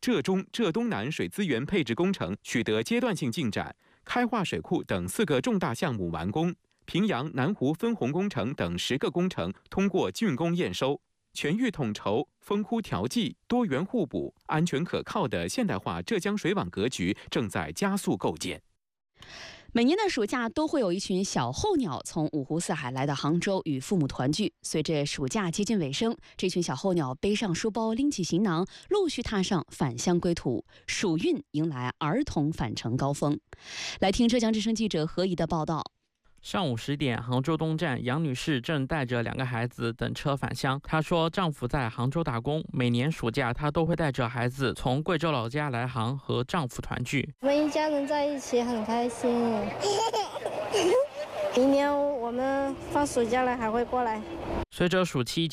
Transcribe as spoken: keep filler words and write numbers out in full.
浙中、浙东南水资源配置工程取得阶段性进展，开化水库等四个重大项目完工，平阳南湖分洪工程等十个工程通过竣工验收。全域统筹、风枯调剂、多元互补、安全可靠的现代化浙江水网格局正在加速构建。 每年的暑假都会有一群小候鸟从五湖四海来到杭州与父母团聚。随着暑假接近尾声，这群小候鸟背上书包，拎起行囊，陆续踏上返乡归途。暑运迎来儿童返程高峰。来听浙江之声记者何怡的报道。 上午十点，杭州东站，杨女士正带着两个孩子等车返乡。她说，丈夫在杭州打工，每年暑假她都会带着孩子从贵州老家来杭和丈夫团聚。 我们一家人在一起很开心。明年我们放暑假了还会过来。 随着暑期